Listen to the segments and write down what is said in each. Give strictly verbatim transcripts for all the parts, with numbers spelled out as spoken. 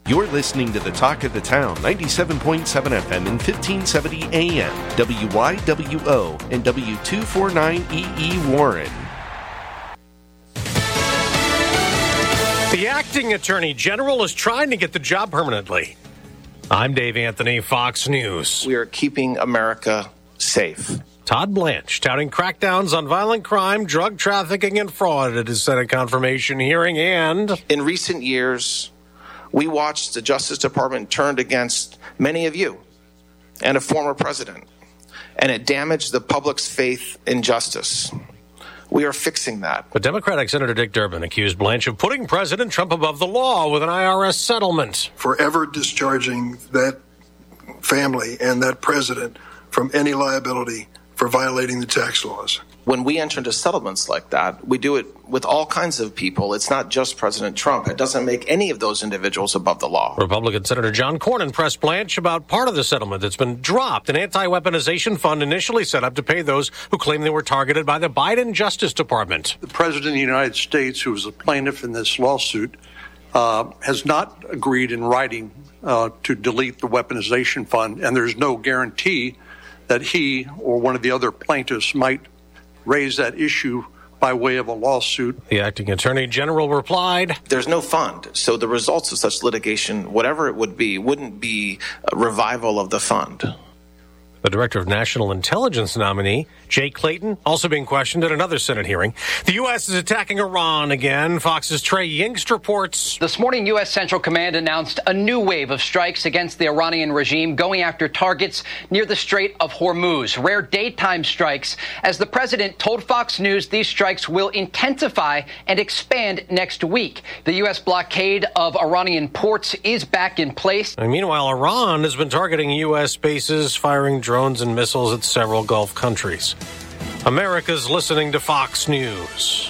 You're listening to the Talk of the Town, ninety-seven point seven F M and fifteen seventy A M, W Y W O and W two forty-nine E E Warren. The acting attorney general is trying to get the job permanently. I'm Dave Anthony, Fox News. We are keeping America safe. Todd Blanche touting crackdowns on violent crime, drug trafficking, and fraud at his Senate confirmation hearing. And in recent years, we watched the Justice Department turned against many of you and a former president, and it damaged the public's faith in justice. We are fixing that. But Democratic Senator Dick Durbin accused Blanche of putting President Trump above the law with an I R S settlement. Forever discharging that family and that president from any liability for violating the tax laws. When we enter into settlements like that, we do it with all kinds of people. It's not just President Trump. It doesn't make any of those individuals above the law. Republican Senator John Cornyn pressed Blanche about part of the settlement that's been dropped, an anti-weaponization fund initially set up to pay those who claim they were targeted by the Biden Justice Department. The President of the United States, who is the plaintiff in this lawsuit, uh, has not agreed in writing uh, to delete the weaponization fund, and there's no guarantee that he or one of the other plaintiffs might raise that issue by way of a lawsuit. The acting attorney general replied, "There's no fund, so the results of such litigation, whatever it would be, wouldn't be a revival of the fund." The Director of National Intelligence nominee, Jay Clayton, also being questioned at another Senate hearing. The U S is attacking Iran again. Fox's Trey Yingst reports. This morning, U S. Central Command announced a new wave of strikes against the Iranian regime, going after targets near the Strait of Hormuz. Rare daytime strikes. As the president told Fox News, these strikes will intensify and expand next week. The U S blockade of Iranian ports is back in place. And meanwhile, Iran has been targeting U S bases, firing drones drones and missiles at several Gulf countries. America's listening to Fox News.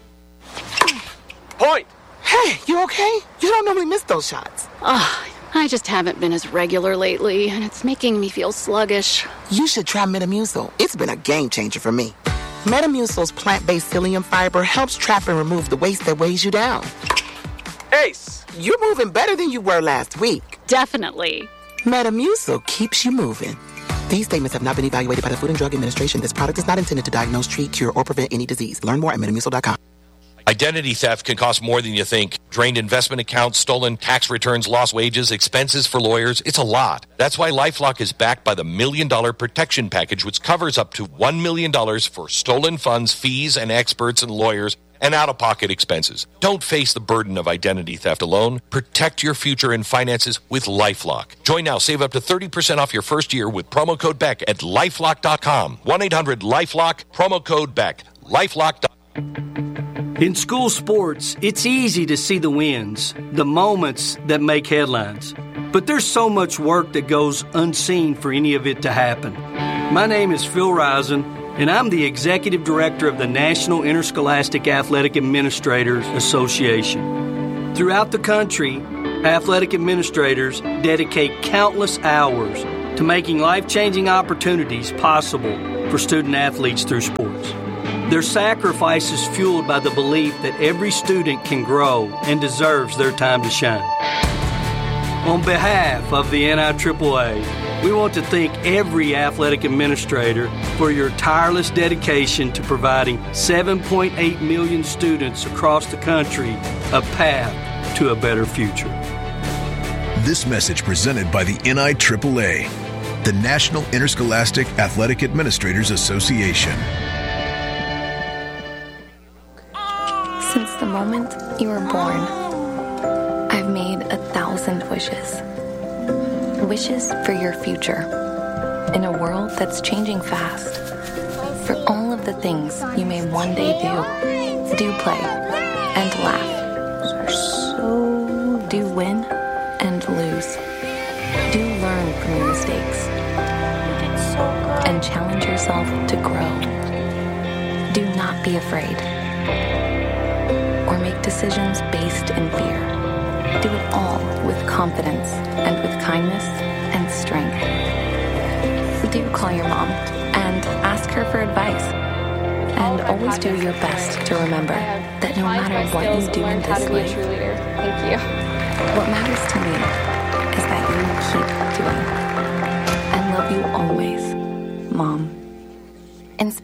Point! Hey, you okay? You don't normally miss those shots. Oh, I just haven't been as regular lately, and it's making me feel sluggish. You should try Metamucil. It's been a game changer for me. Metamucil's plant-based psyllium fiber helps trap and remove the waste that weighs you down. Ace, you're moving better than you were last week. Definitely. Metamucil keeps you moving. These statements have not been evaluated by the Food and Drug Administration. This product is not intended to diagnose, treat, cure, or prevent any disease. Learn more at metamucil dot com. Identity theft can cost more than you think. Drained investment accounts, stolen tax returns, lost wages, expenses for lawyers. It's a lot. That's why LifeLock is backed by the Million Dollar Protection Package, which covers up to one million dollars for stolen funds, fees, and experts and lawyers, and out-of-pocket expenses. Don't face the burden of identity theft alone. Protect your future and finances with LifeLock. Join now. Save up to thirty percent off your first year with promo code Beck at lifelock dot com. one eight hundred lifelock, promo code Beck. lifelock dot com. In school sports, it's easy to see the wins, the moments that make headlines. But there's so much work that goes unseen for any of it to happen. My name is Phil Risen, and I'm the Executive Director of the National Interscholastic Athletic Administrators Association. Throughout the country, athletic administrators dedicate countless hours to making life-changing opportunities possible for student athletes through sports. Their sacrifice is fueled by the belief that every student can grow and deserves their time to shine. On behalf of the N I triple A, we want to thank every athletic administrator for your tireless dedication to providing seven point eight million students across the country a path to a better future. This message presented by the N I triple A, the National Interscholastic Athletic Administrators Association. Since the moment you were born, I've made a thousand wishes. Wishes for your future. In a world that's changing fast. For all of the things you may one day do. Do play and laugh. So do win and lose. Do learn from your mistakes. And challenge yourself to grow. Do not be afraid. Or make decisions based in fear. Do it all with confidence and with kindness and strength. Do call your mom and ask her for advice. And always do your best to remember that no matter what you do in this life, Thank you. What matters to me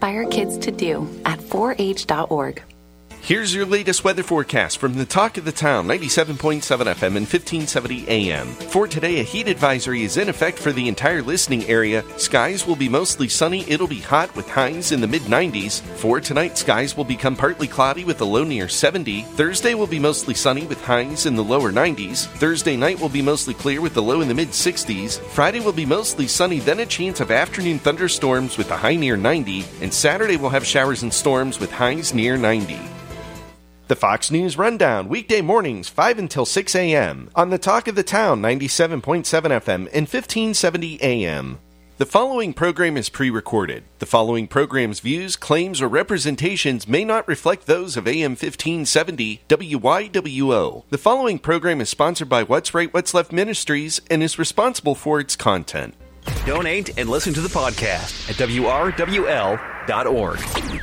inspire kids to do at four H dot org. Here's your latest weather forecast from the Talk of the Town, ninety-seven point seven F M and fifteen seventy A M. For today, a heat advisory is in effect for the entire listening area. Skies will be mostly sunny. It'll be hot with highs in the mid nineties. For tonight, skies will become partly cloudy with a low near seventy. Thursday will be mostly sunny with highs in the lower nineties. Thursday night will be mostly clear with the low in the mid sixties. Friday will be mostly sunny, then a chance of afternoon thunderstorms with a high near ninety. And Saturday will have showers and storms with highs near ninety. The Fox News Rundown, weekday mornings, five until six A M on the Talk of the Town, ninety-seven point seven F M and fifteen seventy A M. The following program is pre-recorded. The following program's views, claims, or representations may not reflect those of A M fifteen seventy W Y W O. The following program is sponsored by What's Right, What's Left Ministries and is responsible for its content. Donate and listen to the podcast at W R W L dot org.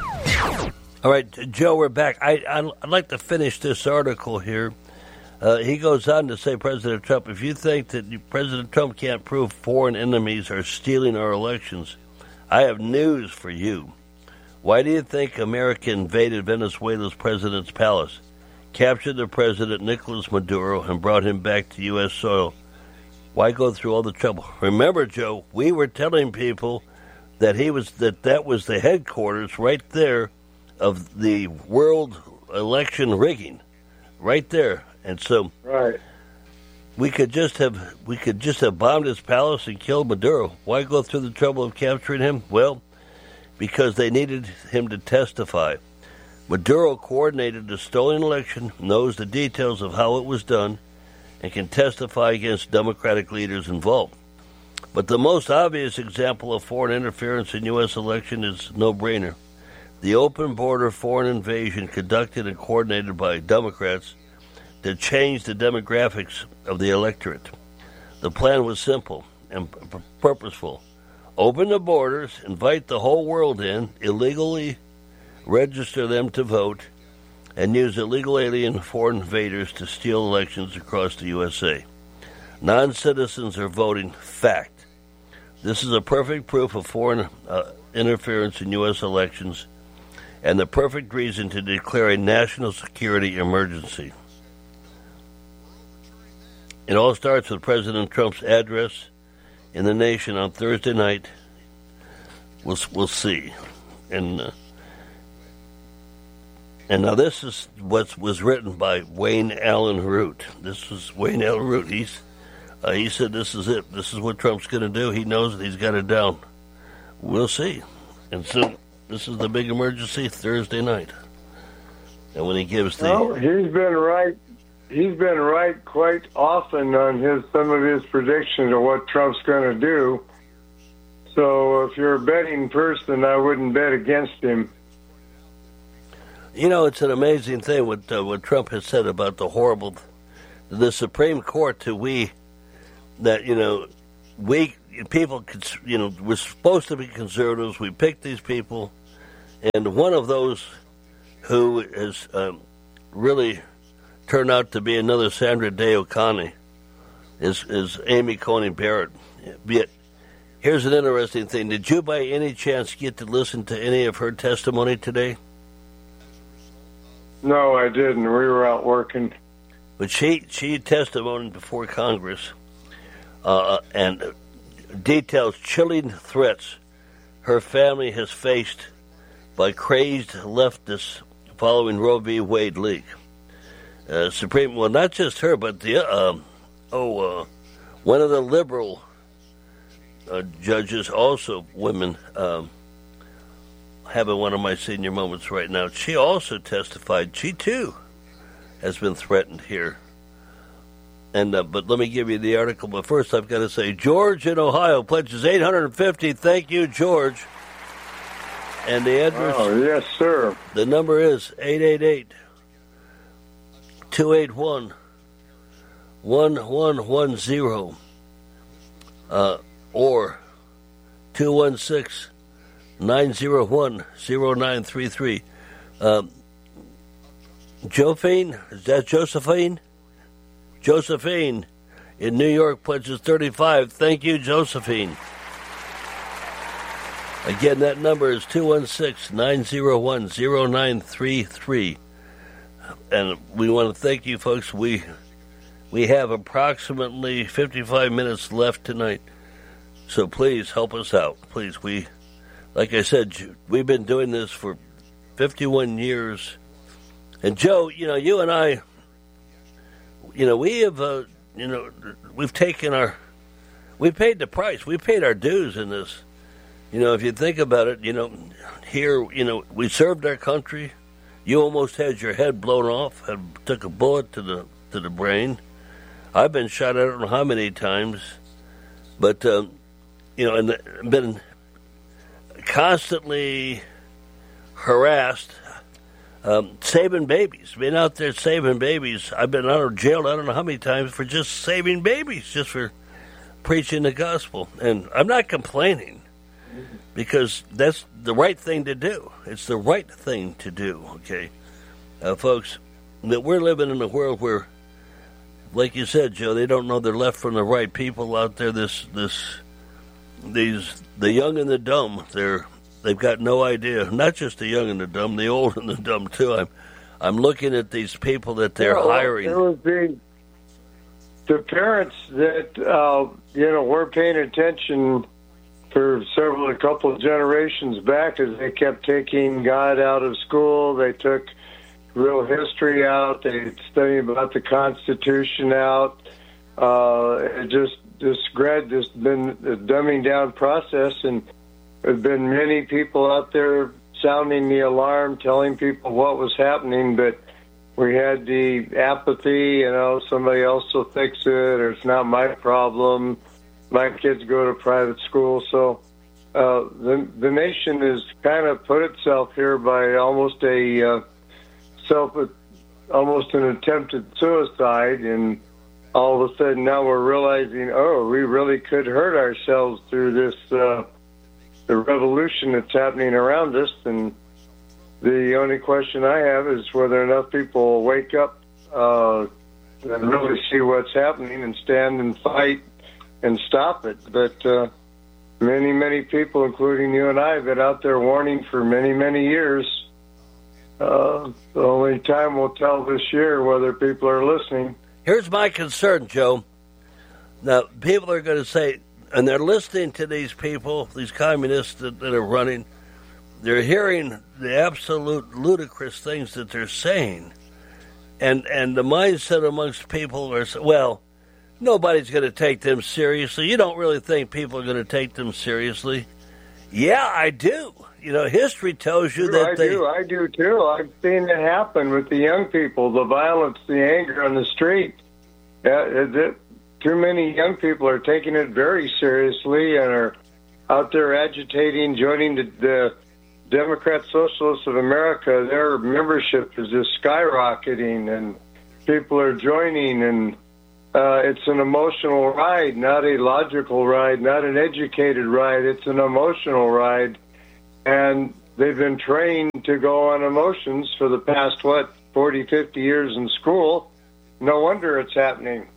All right, Joe, we're back. I, I'd like to finish this article here. Uh, he goes on to say, President Trump, if you think that President Trump can't prove foreign enemies are stealing our elections, I have news for you. Why do you think America invaded Venezuela's president's palace, captured the president, Nicolas Maduro, and brought him back to U S soil? Why go through all the trouble? Remember, Joe, we were telling people that he was that that was the headquarters right there of the world election rigging, right there. And so, right, we could just have we could just have bombed his palace and killed Maduro. Why go through the trouble of capturing him? Well, because they needed him to testify. Maduro coordinated the stolen election, knows the details of how it was done, and can testify against Democratic leaders involved. But the most obvious example of foreign interference in U S election is no-brainer. The open border foreign invasion conducted and coordinated by Democrats to change the demographics of the electorate. The plan was simple and p- purposeful. Open the borders, invite the whole world in, illegally register them to vote, and use illegal alien foreign invaders to steal elections across the U S A. Non-citizens are voting. Fact. This is a perfect proof of foreign uh, interference in U S elections and the perfect reason to declare a national security emergency. It all starts with President Trump's address in the nation on Thursday night. We'll, we'll see. And uh, and now this is what was written by Wayne Allen Root. This was Wayne Allen Root. He's, uh, he said this is it. This is what Trump's going to do. He knows that he's got it down. We'll see. And so this is the big emergency Thursday night. And when he gives the... Well, he's been right. He's been right quite often on his some of his predictions of what Trump's going to do. So if you're a betting person, I wouldn't bet against him. You know, it's an amazing thing what uh, what Trump has said about the horrible... The Supreme Court, to we... That, you know, we... People, you know, we're supposed to be conservatives. We picked these people, and one of those who has um, really turned out to be another Sandra Day O'Connor is is Amy Coney Barrett. Yet, here's an interesting thing: did you, by any chance, get to listen to any of her testimony today? No, I didn't. We were out working. But she she testified before Congress, uh, and. details chilling threats her family has faced by crazed leftists following Roe v. Wade leak. Uh, Supreme, well, not just her, but the uh, oh, uh, one of the liberal uh, judges, also women, um, having one of my senior moments right now. She also testified. She too has been threatened here. And uh, but let me give you the article. But first, I've got to say, George in Ohio pledges eight hundred fifty. Thank you, George. And the address. Oh, yes, sir. The number is eight eight eight, two eight one, one one one zero, uh, or two one six, nine zero one, zero nine three three. Um, Josephine, is that Josephine? Josephine in New York pledges thirty-five. Thank you, Josephine. Again, that number is two one six, nine zero one, zero nine three three. And we want to thank you, folks. We we have approximately fifty-five minutes left tonight. So please help us out. Please, we, like I said, we've been doing this for fifty-one years. And Joe, you know, you and I, you know, we have, uh, you know, we've taken our, we paid the price. We paid our dues in this. You know, if you think about it, you know, here, you know, we served our country. You almost had your head blown off, had, took a bullet to the to the brain. I've been shot, I don't know how many times, but, um, you know, and been constantly harassed, um, saving babies, been out there saving babies. I've been out of jail, I don't know how many times, for just saving babies, just for preaching the gospel. And I'm not complaining, because that's the right thing to do. It's the right thing to do, okay? Uh, folks, that we're living in a world where, like you said, Joe, they don't know their left from the right. People out there, this, this, these, the young and the dumb, they're, they've got no idea. Not just the young and the dumb, the old and the dumb, too. I'm, I'm looking at these people that they're well, hiring. It would be the parents that, uh, you know, were paying attention for several, a couple of generations back, as they kept taking God out of school. They took real history out. They studied about the Constitution out. Uh, it just, this grad, this been a dumbing down process, and there's been many people out there sounding the alarm, telling people what was happening, but we had the apathy, you know, somebody else will fix it, or it's not my problem. My kids go to private school, so uh, the the nation has kind of put itself here by almost a uh, self, almost an attempted suicide, and all of a sudden now we're realizing, oh, we really could hurt ourselves through this uh, the revolution that's happening around us. And the only question I have is whether enough people will wake up uh, and really see what's happening and stand and fight and stop it. But uh, many, many people, including you and I, have been out there warning for many, many years. Uh, the only time will tell this year whether people are listening. Here's my concern, Joe. Now, people are going to say, and they're listening to these people, these communists that, that are running, they're hearing the absolute ludicrous things that they're saying. And, and the mindset amongst people are, well, nobody's going to take them seriously. You don't really think people are going to take them seriously? Yeah, I do. You know, history tells you True, that I they... do, I do too. I've seen it happen with the young people, the violence, the anger on the street. Uh, it, too many young people are taking it very seriously and are out there agitating, joining the, the Democrat Socialists of America. Their membership is just skyrocketing, and people are joining, and Uh, it's an emotional ride, not a logical ride, not an educated ride. It's an emotional ride. And they've been trained to go on emotions for the past, what, forty, fifty years in school. No wonder it's happening.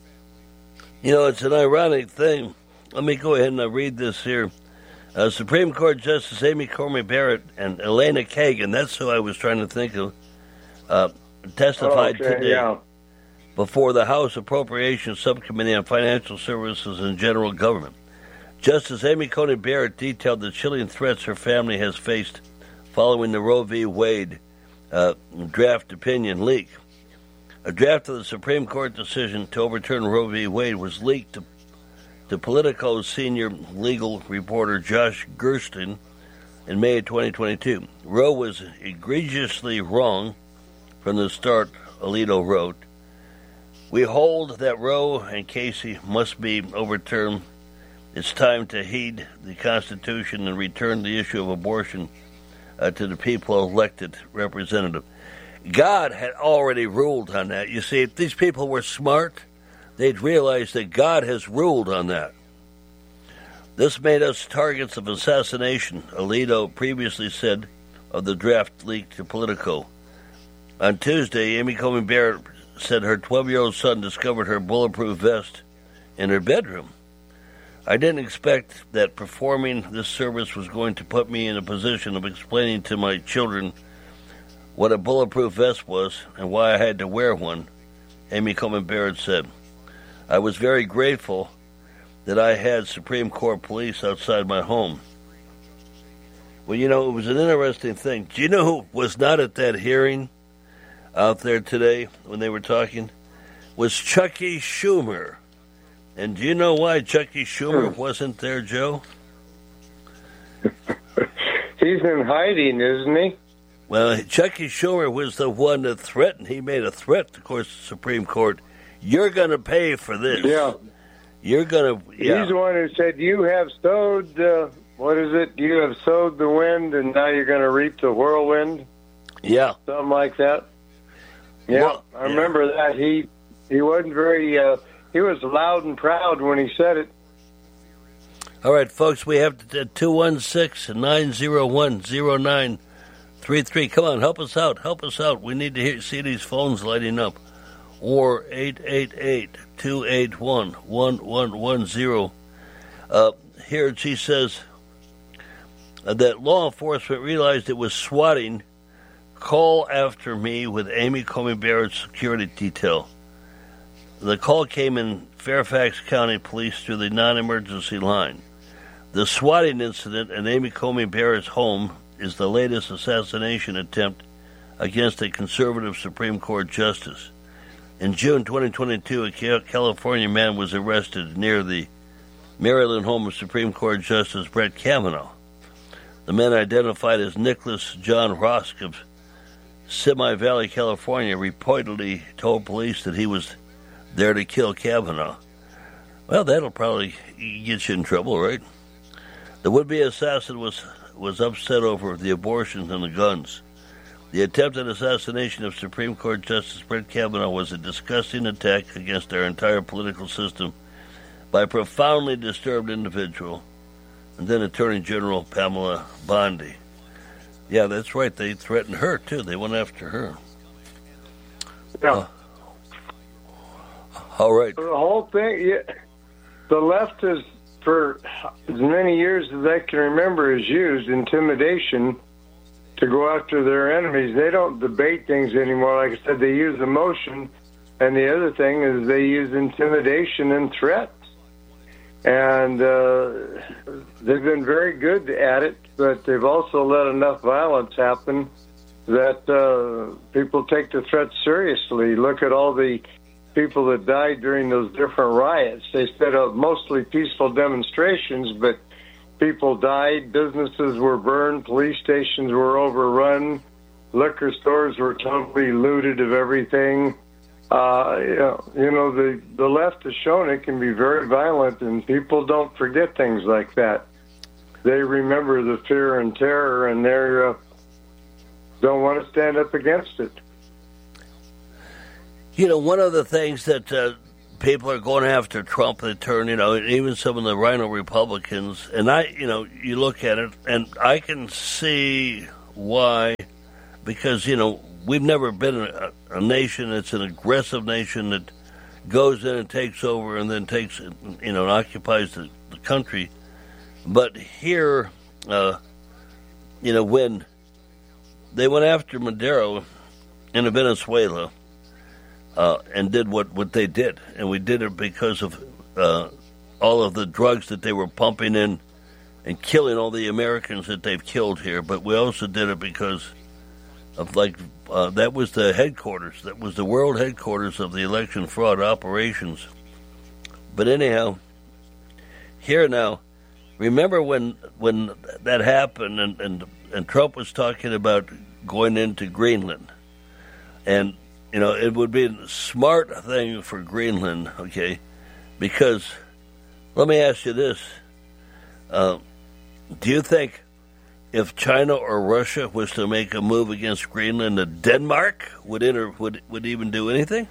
You know, it's an ironic thing. Let me go ahead and uh, read this here. Uh, Supreme Court Justice Amy Coney Barrett and Elena Kagan, that's who I was trying to think of, uh, testified okay, today. Yeah. Before the House Appropriations Subcommittee on Financial Services and General Government. Justice Amy Coney Barrett detailed the chilling threats her family has faced following the Roe v. Wade uh, draft opinion leak. A draft of the Supreme Court decision to overturn Roe v. Wade was leaked to, to Politico's senior legal reporter Josh Gerstein in May of twenty twenty-two. Roe was egregiously wrong from the start, Alito wrote. We hold that Roe and Casey must be overturned. It's time to heed the Constitution and return the issue of abortion uh, to the people elected representative. God had already ruled on that. You see, if these people were smart, they'd realize that God has ruled on that. This made us targets of assassination, Alito previously said of the draft leaked to Politico. On Tuesday, Amy Coney Barrett said her twelve-year-old son discovered her bulletproof vest in her bedroom. I didn't expect that performing this service was going to put me in a position of explaining to my children what a bulletproof vest was and why I had to wear one, Amy Coney Barrett said. I was very grateful that I had Supreme Court police outside my home. Well, you know, it was an interesting thing. Do you know who was not at that hearing out there today when they were talking? Was Chucky Schumer. And do you know why Chucky Schumer wasn't there, Joe? He's in hiding, isn't he? Well, Chucky Schumer was the one that threatened. He made a threat, of course, the Supreme Court. You're going to pay for this. Yeah. You're going to... Yeah. He's the one who said, you have sowed, uh, what is it? You have sowed the wind, and now you're going to reap the whirlwind? Yeah. Something like that. Yeah, well, I remember yeah. that. He he wasn't very... Uh, he was loud and proud when he said it. All right, folks, we have two one six, nine zero one, zero nine three three. Come on, help us out. Help us out. We need to hear, see these phones lighting up. Or eight eight eight, two eight one, one one one zero. Uh, here she says uh, that law enforcement realized it was swatting. Call after me with Amy Coney Barrett's security detail. The call came in Fairfax County Police through the non-emergency line. The swatting incident in Amy Coney Barrett's home is the latest assassination attempt against a conservative Supreme Court justice. In June twenty twenty-two, a California man was arrested near the Maryland home of Supreme Court Justice Brett Kavanaugh. The man, identified as Nicholas John Rosk of Simi Valley, California, reportedly told police that he was there to kill Kavanaugh. Well, that'll probably get you in trouble, right? The would-be assassin was, was upset over the abortions and the guns. The attempted assassination of Supreme Court Justice Brett Kavanaugh was a disgusting attack against our entire political system by a profoundly disturbed individual, and then Attorney General Pamela Bondi. Yeah, that's right. They threatened her, too. They went after her. Yeah. Uh, all right. The whole thing, yeah, the left has, for as many years as I can remember, has used intimidation to go after their enemies. They don't debate things anymore. Like I said, they use emotion. And the other thing is they use intimidation and threats. And uh, they've been very good at it, but they've also let enough violence happen that uh, people take the threats seriously. Look at all the people that died during those different riots. They set up mostly peaceful demonstrations, but people died, businesses were burned, police stations were overrun, liquor stores were totally looted of everything. Uh, you know, you know the, the left has shown it can be very violent, and people don't forget things like that. They remember the fear and terror, and they uh, don't want to stand up against it. You know, one of the things that uh, people are going after Trump, they turn, you know, even some of the Rhino Republicans, and I, you know, you look at it, and I can see why, because, you know, we've never been a, a nation that's an aggressive nation that goes in and takes over and then takes, you know, and occupies the, the country. But here, uh, you know, when they went after Maduro in Venezuela, Uh, and did what, what they did. And we did it because of uh, all of the drugs that they were pumping in and killing all the Americans that they've killed here. But we also did it because of, like, uh, that was the headquarters. That was the world headquarters of the election fraud operations. But anyhow, here now, remember when when that happened and, and, and Trump was talking about going into Greenland. And you know, it would be a smart thing for Greenland, okay, because, let me ask you this. Uh, do you think if China or Russia was to make a move against Greenland, that Denmark would enter, would, would even do anything?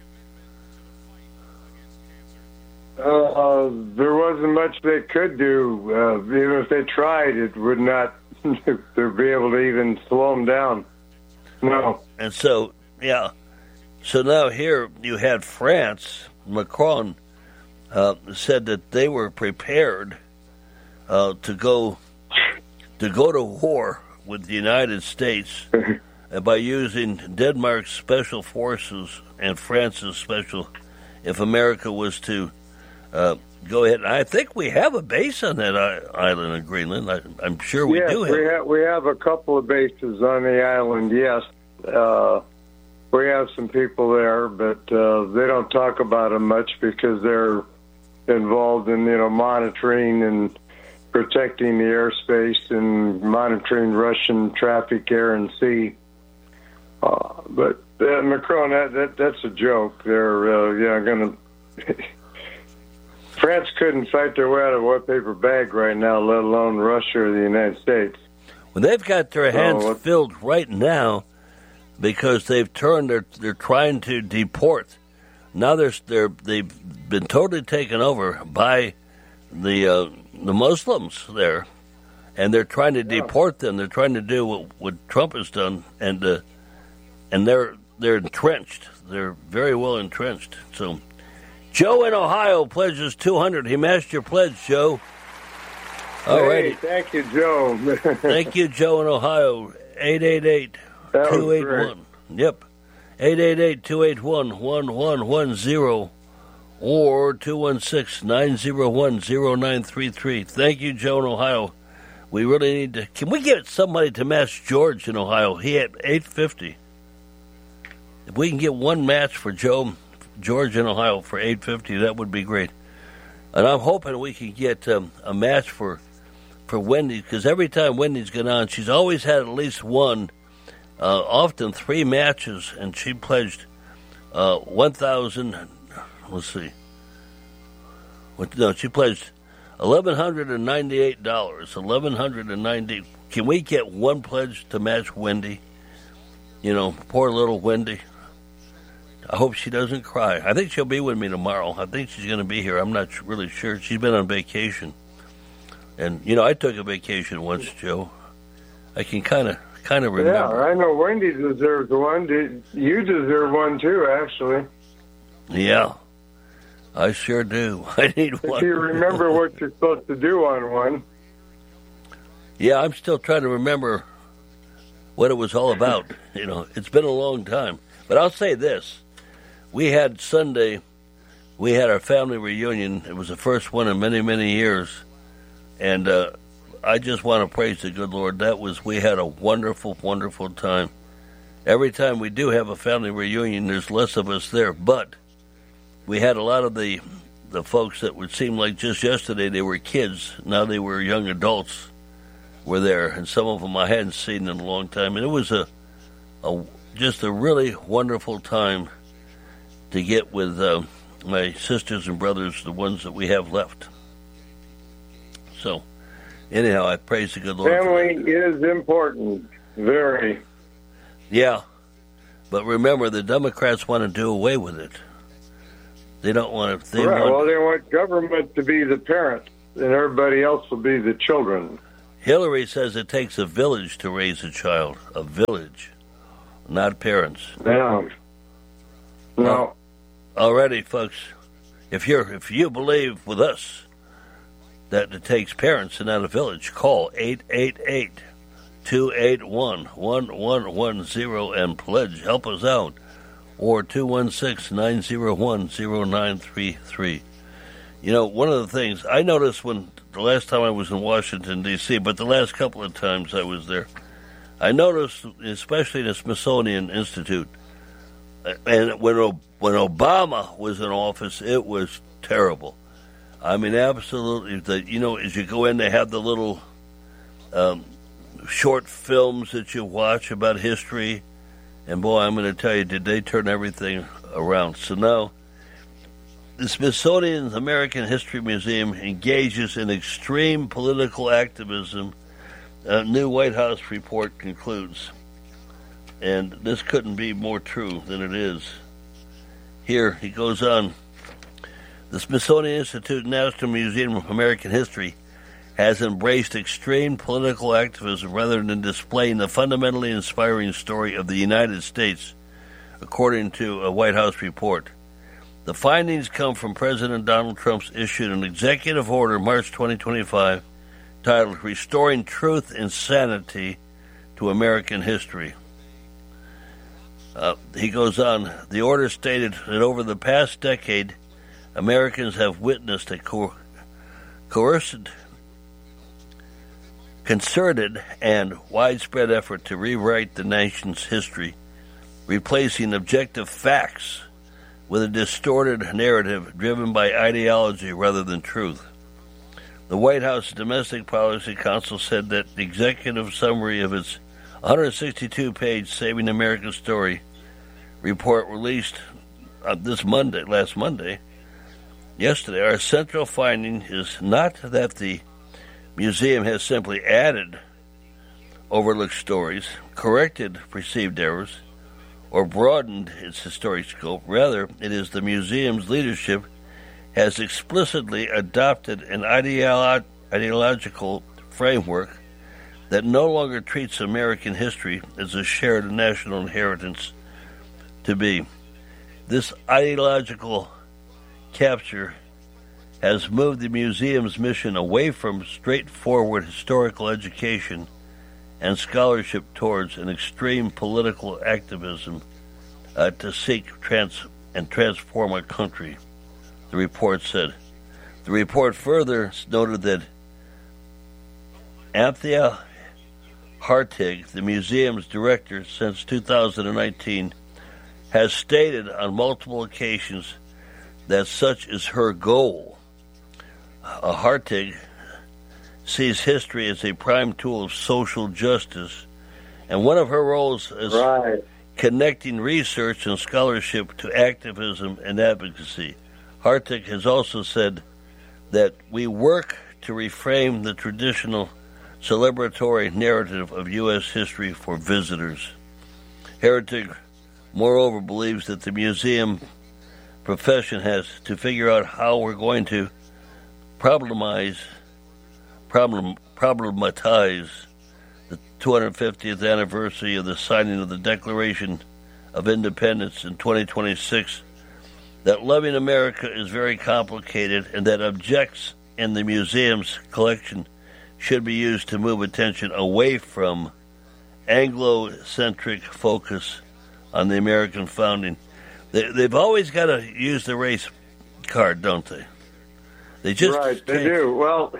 Uh, there wasn't much they could do. Uh, even if they tried, it would not to be able to even slow them down. No. And so, yeah. So now here you had France, Macron, uh, said that they were prepared uh, to go to go to war with the United States by using Denmark's special forces and France's special, if America was to uh, go ahead. I think we have a base on that island of Greenland. I, I'm sure we yes, do have. We have. We have a couple of bases on the island, yes. Uh, we have some people there, but uh, they don't talk about them much because they're involved in, you know, monitoring and protecting the airspace and monitoring Russian traffic, air and sea. Uh, but uh, Macron, that, that that's a joke. They're uh, yeah going to. France couldn't fight their way out of a wet paper bag right now, let alone Russia or the United States. Well, they've got their hands oh, filled right now because they've turned. They're they're trying to deport. Now they're they're they've been totally taken over by the uh, the Muslims there, and they're trying to yeah. deport them. They're trying to do what, what Trump has done, and uh, and they're they're entrenched. They're very well entrenched. So, Joe in Ohio pledges two hundred. He matched your pledge, Joe. All right. Hey, thank you, Joe. Thank you, Joe in Ohio. eight eight eight, two eight one. Yep. eight eight eight, two eight one, one one one zero or two one six, nine zero one, zero nine three three. Thank you, Joe in Ohio. We really need to... Can we get somebody to match George in Ohio? He had eight fifty. If we can get one match for Joe, George in Ohio for eight fifty, that would be great. And I'm hoping we can get um, a match for, for Wendy, because every time Wendy's gone on, she's always had at least one, uh, often three matches, and she pledged uh, one thousand... Let's see. What, no, she pledged eleven hundred ninety-eight dollars. eleven hundred ninety dollars. Can we get one pledge to match Wendy? You know, poor little Wendy. I hope she doesn't cry. I think she'll be with me tomorrow. I think she's going to be here. I'm not really sure. She's been on vacation. And, you know, I took a vacation once, Joe. I can kind of kind of remember. Yeah, I know Wendy deserves one. You deserve one, too, actually. Yeah. I sure do. I need if one. If you remember what you're supposed to do on one. Yeah, I'm still trying to remember what it was all about. You know, it's been a long time. But I'll say this. We had Sunday, we had our family reunion. It was the first one in many, many years. And uh, I just want to praise the good Lord. That was, we had a wonderful, wonderful time. Every time we do have a family reunion, there's less of us there. But we had a lot of the the folks that would seem like just yesterday they were kids. Now they were young adults were there, and some of them I hadn't seen in a long time. And it was a, a just a really wonderful time to get with uh, my sisters and brothers, the ones that we have left. So, anyhow, I praise the good Lord. Family is important, very. Yeah, but remember, the Democrats want to do away with it. They don't want to. They right. want, well, they want government to be the parent, and everybody else will be the children. Hillary says it takes a village to raise a child. A village, not parents. No. No. Alrighty, folks. If you're if you believe with us that it takes parents and not a village, call eight eight eight, two eight one, one one one zero and pledge. Help us out. Or two one six, nine zero one, zero nine three three. You know, one of the things I noticed when the last time I was in Washington, D C, but the last couple of times I was there, I noticed, especially the Smithsonian Institute, and when when Obama was in office, it was terrible. I mean, absolutely. The, you know, as you go in, they have the little um, short films that you watch about history. And boy, I'm going to tell you, did they turn everything around. So now, the Smithsonian American History Museum engages in extreme political activism, a new White House report concludes. And this couldn't be more true than it is. Here, he goes on. The Smithsonian Institute National Museum of American History has embraced extreme political activism rather than displaying the fundamentally inspiring story of the United States, according to a White House report. The findings come from President Donald Trump's issued an executive order March twenty twenty-five titled Restoring Truth and Sanity to American History. Uh, he goes on, the order stated that over the past decade, Americans have witnessed a co- coerced, concerted, and widespread effort to rewrite the nation's history, replacing objective facts with a distorted narrative driven by ideology rather than truth. The White House Domestic Policy Council said that the executive summary of its one hundred sixty-two page Saving America's Story report released uh, this Monday, last Monday, yesterday, our central finding is not that the museum has simply added overlooked stories, corrected perceived errors, or broadened its historic scope. Rather, it is the museum's leadership has explicitly adopted an ideolo- ideological framework that no longer treats American history as a shared national inheritance to be. This ideological capture has moved the museum's mission away from straightforward historical education and scholarship towards an extreme political activism uh, to seek trans- and transform our country, the report said. The report further noted that Anthea Hartig, the museum's director since two thousand nineteen, has stated on multiple occasions that such is her goal. Uh, Hartig sees history as a prime tool of social justice, and one of her roles is right. connecting research and scholarship to activism and advocacy. Hartig has also said that we work to reframe the traditional celebratory narrative of U S history for visitors. Hartig, moreover, believes that the museum profession has to figure out how we're going to problemize Problem, problematize the two hundred fiftieth anniversary of the signing of the Declaration of Independence in twenty twenty-six, that loving America is very complicated and that objects in the museum's collection should be used to move attention away from Anglo-centric focus on the American founding. They, they've always got to use the race card, don't they? They just right, they do. Well...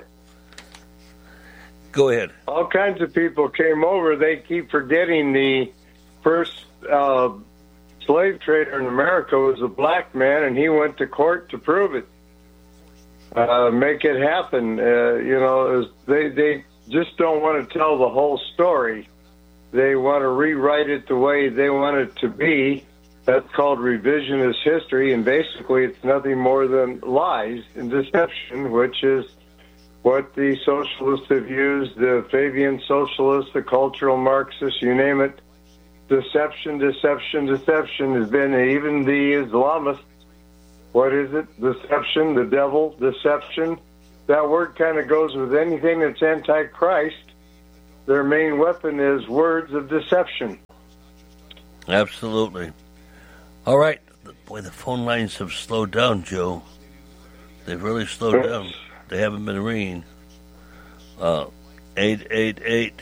Go ahead. All kinds of people came over. They keep forgetting the first uh, slave trader in America was a black man, and he went to court to prove it, uh, make it happen. Uh, you know, it was, they they just don't want to tell the whole story. They want to rewrite it the way they want it to be. That's called revisionist history, and basically it's nothing more than lies and deception, which is what the socialists have used, the Fabian socialists, the cultural Marxists, you name it. Deception, deception, deception has been, even the Islamists. What is it? Deception, the devil, deception. That word kind of goes with anything that's anti-Christ. Their main weapon is words of deception. Absolutely. All right. Boy, the phone lines have slowed down, Joe. They've really slowed Oops. down. They haven't been ringing. Uh, eight eight eight,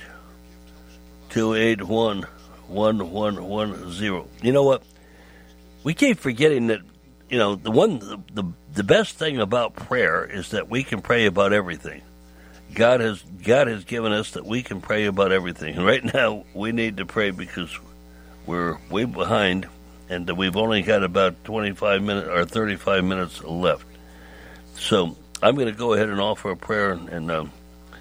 two eight one, one one one zero. You know what? We keep forgetting that, you know, the one, the, the, the best thing about prayer is that we can pray about everything. God has, God has given us that we can pray about everything. And right now, we need to pray because we're way behind and we've only got about twenty-five minutes or thirty-five minutes left. So, I'm going to go ahead and offer a prayer, and and, um,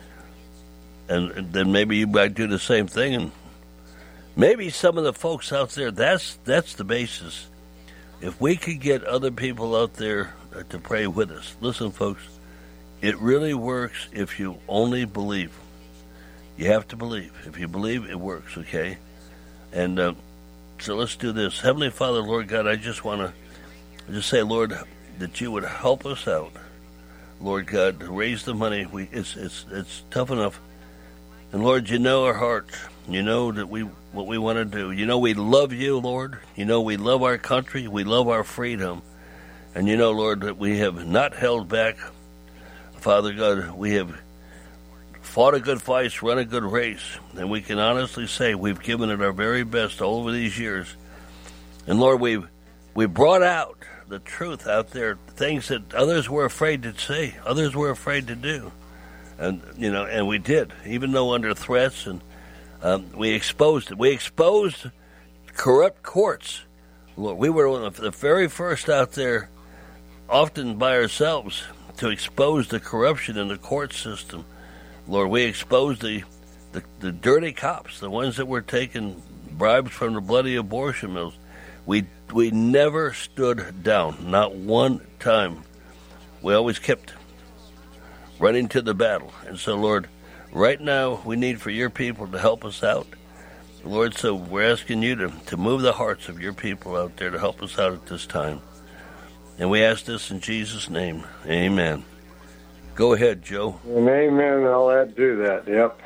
and and then maybe you might do the same thing, and maybe some of the folks out there. That's that's the basis. If we could get other people out there to pray with us, listen, folks, it really works if you only believe. You have to believe. If you believe, it works. Okay, and uh, so let's do this. Heavenly Father, Lord God, I just want to just say, Lord, that you would help us out. Lord God, to raise the money. We it's it's it's tough enough. And Lord, you know our hearts. You know that we what we want to do. You know we love you, Lord. You know we love our country. We love our freedom. And you know, Lord, that we have not held back. Father God, we have fought a good fight, run a good race, and we can honestly say we've given it our very best all over these years. And Lord, we've we brought out the truth out there, things that others were afraid to say, others were afraid to do. And, you know, and we did, even though under threats, and um, we exposed it. We exposed corrupt courts. Lord, we were one of the very first out there, often by ourselves, to expose the corruption in the court system. Lord, we exposed the, the, the dirty cops, the ones that were taking bribes from the bloody abortion mills. We we never stood down, not one time. We always kept running to the battle. And so, Lord, right now we need for your people to help us out. Lord, so we're asking you to, to move the hearts of your people out there to help us out at this time. And we ask this in Jesus' name. Amen. Go ahead, Joe. And amen. I'll add to that. Yep.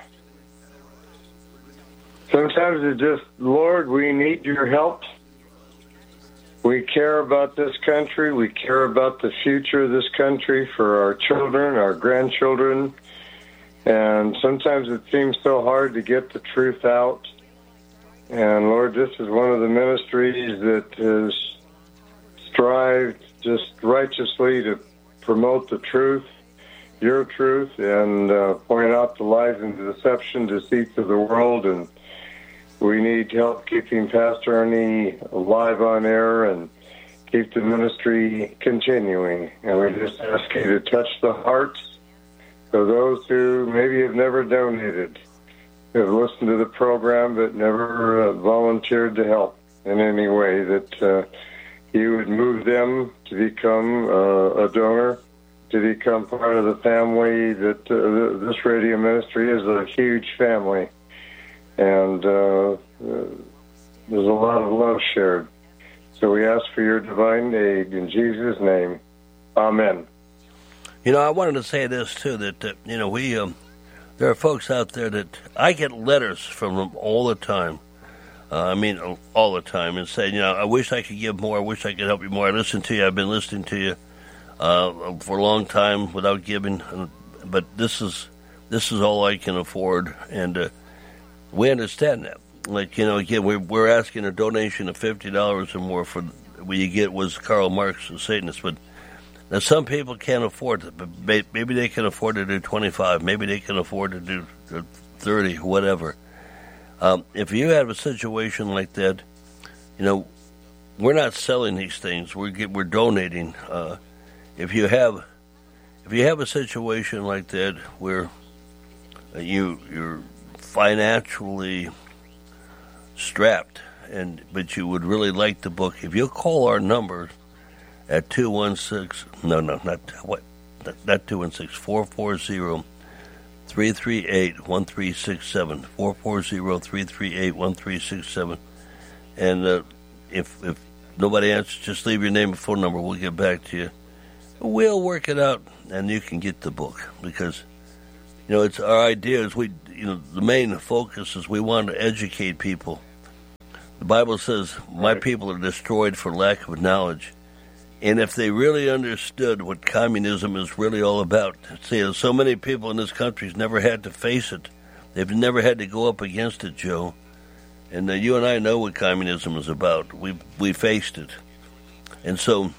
Sometimes it's just, Lord, we need your help. We care about this country. We care about the future of this country for our children, our grandchildren. And sometimes it seems so hard to get the truth out. And, Lord, this is one of the ministries that has strived just righteously to promote the truth, your truth, and uh, point out the lies and the deception, deceits of the world. And we need help keeping Pastor Ernie alive on air and keep the ministry continuing. And we just ask you to touch the hearts of those who maybe have never donated, who have listened to the program but never uh, volunteered to help in any way, that uh, you would move them to become uh, a donor, to become part of the family. That uh, this radio ministry is a huge family. And uh, uh, there's a lot of love shared. So we ask for your divine aid in Jesus' name. Amen. You know, I wanted to say this, too, that, uh, you know, we, um, there are folks out there that I get letters from them all the time. Uh, I mean, all the time, and saying, you know, I wish I could give more. I wish I could help you more. I listen to you. I've been listening to you uh, for a long time without giving. But this is, this is all I can afford. And, uh, we understand that. Like, you know, again, we're, we're asking a donation of fifty dollars or more for what you get was Karl Marx and Satanists. But now some people can't afford it. But maybe they can afford to do twenty-five. Maybe they can afford to do thirty, whatever. Um, if you have a situation like that, you know, we're not selling these things. We're get, we're donating. Uh, if you have if you have a situation like that where you you're financially strapped, and but you would really like the book, if you'll call our number at two one six, no, no, not what, not, not two one six, four four zero, three three eight, one three six seven, four four zero, three three eight, one three six seven, and uh, if if nobody answers, just leave your name and phone number. We'll get back to you. We'll work it out, and you can get the book, because you know it's our idea is we. You know, the main focus is we want to educate people. The Bible says, my people are destroyed for lack of knowledge. And if they really understood what communism is really all about, see, so many people in this country have never had to face it. They've never had to go up against it, Joe. And uh, you and I know what communism is about. We we faced it. And so,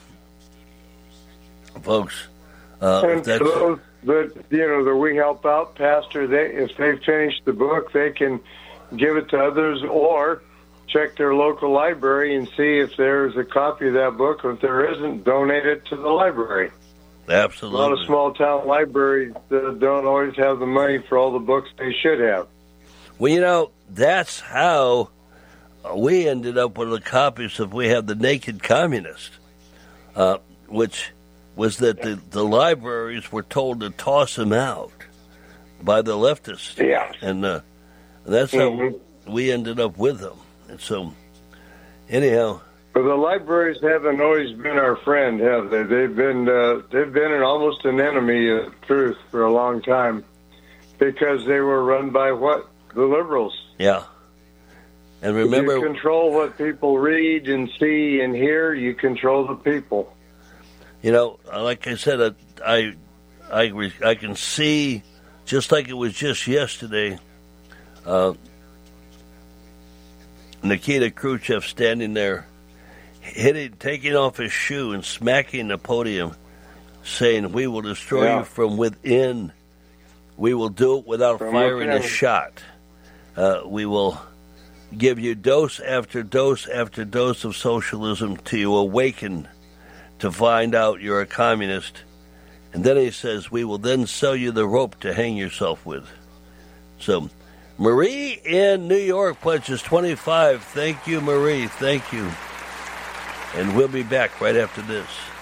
folks, uh, and that's... those that, you know, that we help out, Pastor, they, if they've finished the book, they can give it to others or check their local library and see if there's a copy of that book. If there isn't, donate it to the library. Absolutely. A lot of small-town libraries uh, don't always have the money for all the books they should have. Well, you know, that's how we ended up with the copies of We Have the Naked Communist, uh, which was that the, the libraries were told to toss them out by the leftists. Yeah. And uh, that's mm-hmm. how we ended up with them. And so, anyhow... But the libraries haven't always been our friend, have they? They've been uh, they've been an, almost an enemy of truth for a long time because they were run by what? The liberals. Yeah. And remember... You control what people read and see and hear. You control the people. You know, like I said, I, I, I, I can see, just like it was just yesterday, uh, Nikita Khrushchev standing there, hitting, taking off his shoe and smacking the podium, saying, "We will destroy yeah. you from within. We will do it without from firing within. a shot. Uh, we will give you dose after dose after dose of socialism till you awaken to find out you're a communist." And then he says, "We will then sell you the rope to hang yourself with." So, Marie in New York pledges twenty-five. Thank you, Marie. Thank you. And we'll be back right after this.